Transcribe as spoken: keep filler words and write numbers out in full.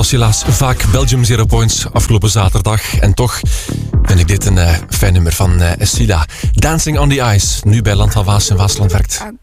was helaas vaak Belgium Zero Points afgelopen zaterdag. En toch vind ik dit een uh, fijn nummer van uh, Sila. Dancing on the Ice, nu bij Land van Waas in Waasland werkt.